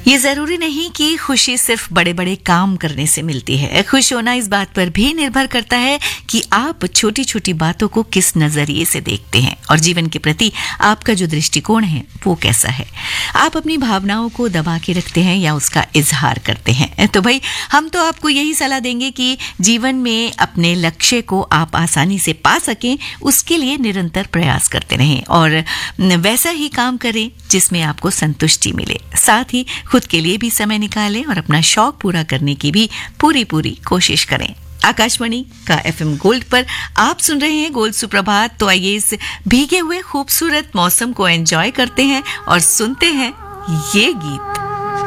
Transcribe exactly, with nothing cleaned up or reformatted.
ये जरूरी नहीं कि खुशी सिर्फ बड़े बड़े काम करने से मिलती है। खुश होना इस बात पर भी निर्भर करता है कि आप छोटी छोटी बातों को किस नजरिए से देखते हैं और जीवन के प्रति आपका जो दृष्टिकोण है वो कैसा है। आप अपनी भावनाओं को दबा के रखते हैं या उसका इजहार करते हैं। तो भाई हम तो आपको यही सलाह देंगे कि जीवन में अपने लक्ष्य को आप आसानी से पा सकें, उसके लिए निरंतर प्रयास करते रहें और वैसा ही काम करें जिसमें आपको संतुष्टि मिले। साथ ही खुद के लिए भी समय निकालें और अपना शौक पूरा करने की भी पूरी पूरी कोशिश करें। आकाशवाणी का एफएम गोल्ड पर आप सुन रहे हैं गोल्ड सुप्रभात। तो आइए इस भीगे हुए खूबसूरत मौसम को एंजॉय करते हैं और सुनते हैं ये गीत।